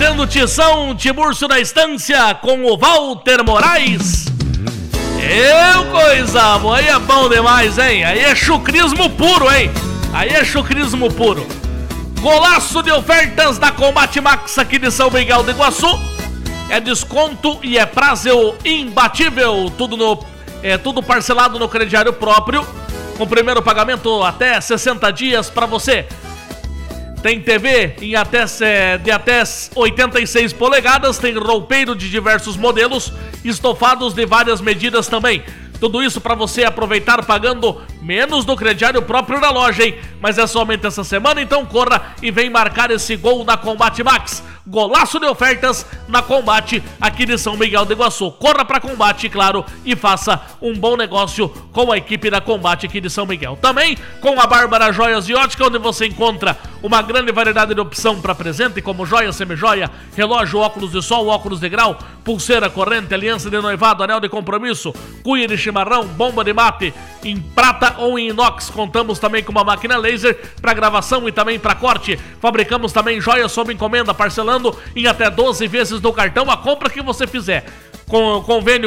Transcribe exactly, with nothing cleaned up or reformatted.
Batendo tição, Tiburcio na estância com o Walter Moraes. Eu, coisa boa, aí é bom demais, hein? Aí é chucrismo puro, hein? Aí é chucrismo puro. Golaço de ofertas da Combate Max aqui de São Miguel do Iguaçu. É desconto e é prazo imbatível. Tudo, no, é, tudo parcelado no crediário próprio. Com primeiro pagamento até sessenta dias para você. Tem T V em até, de até oitenta e seis polegadas. Tem roupeiro de diversos modelos. Estofados de várias medidas também. Tudo isso para você aproveitar pagando menos do crediário próprio da loja, hein? Mas é somente essa semana, então corra e vem marcar esse gol na Combate Max. Golaço de ofertas na Combate aqui de São Miguel do Iguaçu. Corra para Combate, claro, e faça um bom negócio com a equipe da Combate aqui de São Miguel. Também com a Bárbara Joias e Ótica, onde você encontra uma grande variedade de opção para presente, como joia, semijoia, relógio, óculos de sol, óculos de grau, pulseira, corrente, aliança de noivado, anel de compromisso, cuia de chimarrão, bomba de mate, em prata ou em inox. Contamos também com uma máquina laser para gravação e também para corte. Fabricamos também joias sob encomenda, parcelando em até doze vezes no cartão a compra que você fizer. Com convênio